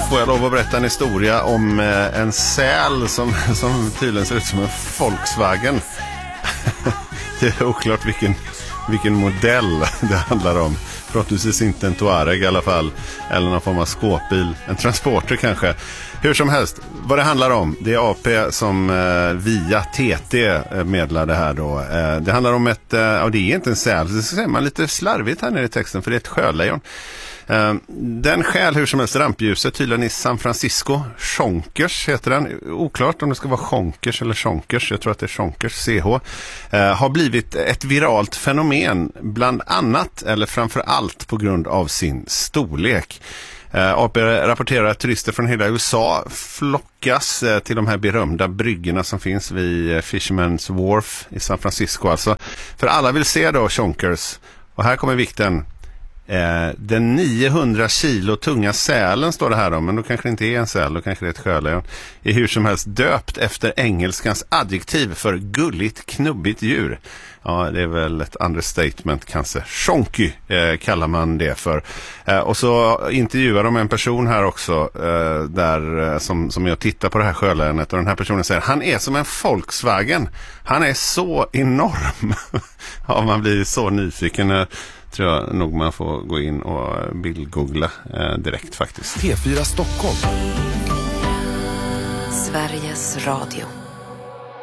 får jag lov att berätta en historia om en säl som tydligen ser ut som en Volkswagen. Det är oklart vilken modell det handlar om. Förhoppningsvis inte en Touareg i alla fall. Eller någon form av skåpbil. En transporter kanske. Hur som helst, vad det handlar om, det är AP som via TT meddelar det här då. Det handlar om ett, och det är inte en säl, det ser man lite slarvigt här nere i texten, för det är ett sjölejon. Den skäl hur som helst rampljuset tydligen i San Francisco. Chonkers heter den. Oklart om det ska vara Chonkers eller Chonkers. Jag tror att det är Chonkers, CH. Har blivit ett viralt fenomen, bland annat eller framför allt på grund av sin storlek. AP rapporterar att turister från hela USA flockas till de här berömda bryggorna som finns vid Fisherman's Wharf i San Francisco. Alltså, för alla vill se då Chonkers. Och här kommer vikten. Den 900 kilo tunga sälen står det här om, men då kanske det inte är en säl, då kanske det är ett sjölejon. Är hur som helst döpt efter engelskans adjektiv för gulligt, knubbigt djur. Ja, det är väl ett understatement kanske. Chonky kallar man det för. Och så intervjuar de en person här också där som jag tittar på det här sjölejonet, och den här personen säger han är som en Volkswagen. Han är så enorm. Ja, man blir så nyfiken. Tror jag nog man får gå in och bildgoogla direkt faktiskt. P4 Stockholm. Sveriges Radio.